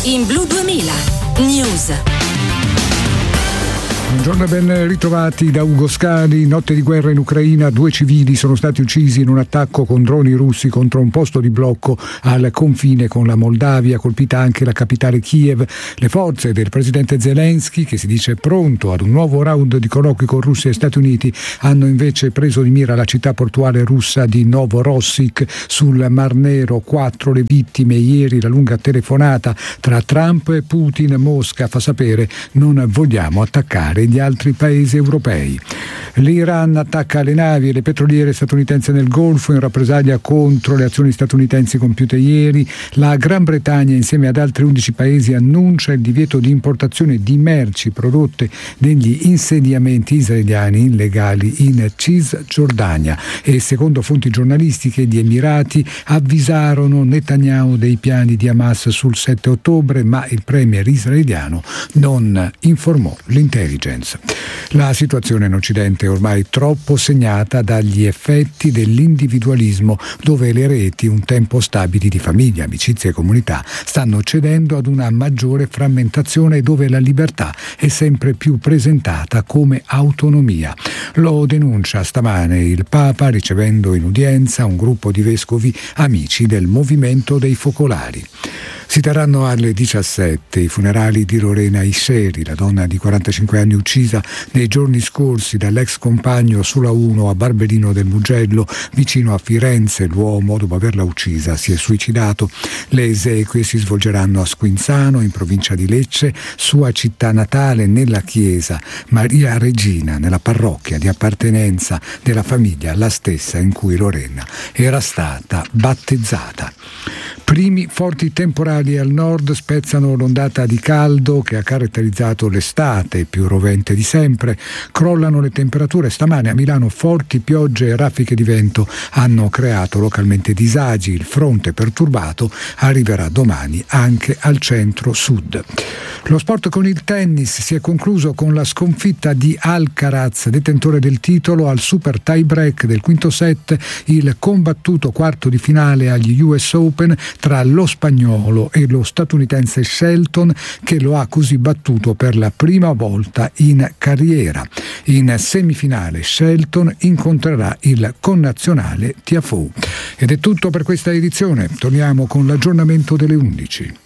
in Blu 2000 News. Buongiorno e ben ritrovati da Ugo Scali. Notte di guerra in Ucraina, 2 civili sono stati uccisi in un attacco con droni russi contro un posto di blocco al confine con la Moldavia, colpita anche la capitale Kiev. Le forze del presidente Zelensky, che si dice pronto ad un nuovo round di colloqui con Russia e Stati Uniti, hanno invece preso di mira la città portuale russa di Novorossiysk sul Mar Nero. 4 le vittime ieri, la lunga telefonata tra Trump e Putin. Mosca fa sapere: non vogliamo attaccare gli altri paesi europei. L'Iran attacca le navi e le petroliere statunitensi nel Golfo in rappresaglia contro le azioni statunitensi compiute ieri. La Gran Bretagna, insieme ad altri 11 paesi, annuncia il divieto di importazione di merci prodotte negli insediamenti israeliani illegali in Cisgiordania. E secondo fonti giornalistiche, gli Emirati avvisarono Netanyahu dei piani di Hamas sul 7 ottobre, ma il premier israeliano non informò l'intelligence. La situazione in Occidente è ormai troppo segnata dagli effetti dell'individualismo, dove le reti, un tempo stabili di famiglia, amicizie e comunità, stanno cedendo ad una maggiore frammentazione, dove la libertà è sempre più presentata come autonomia. Lo denuncia stamane il Papa, ricevendo in udienza un gruppo di vescovi amici del movimento dei focolari. Si terranno alle 17 i funerali di Lorena Isceri, la donna di 45 anni uccisa nei giorni scorsi dall'ex compagno sulla 1 a Barberino del Mugello, vicino a Firenze. L'uomo, dopo averla uccisa, si è suicidato. Le esequie si svolgeranno a Squinzano, in provincia di Lecce, sua città natale, nella chiesa Maria Regina, nella parrocchia di appartenenza della famiglia, la stessa in cui Lorena era stata battezzata. Primi forti temporali al nord spezzano l'ondata di caldo che ha caratterizzato l'estate più rovente di sempre. Crollano le temperature. Stamane a Milano forti piogge e raffiche di vento hanno creato localmente disagi. Il fronte perturbato arriverà domani anche al centro-sud. Lo sport con il tennis si è concluso con la sconfitta di Alcaraz, detentore del titolo, al super tie break del quinto set, il combattuto quarto di finale agli US Open tra lo spagnolo e lo statunitense Shelton, che lo ha così battuto per la prima volta in carriera. In semifinale Shelton incontrerà il connazionale Tiafoe. Ed è tutto per questa edizione. Torniamo con l'aggiornamento delle 11.